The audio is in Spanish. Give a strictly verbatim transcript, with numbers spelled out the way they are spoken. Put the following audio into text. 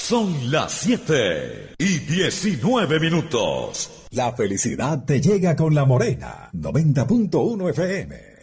Son las siete y diecinueve minutos. La felicidad te llega con La Morena, noventa punto uno F M.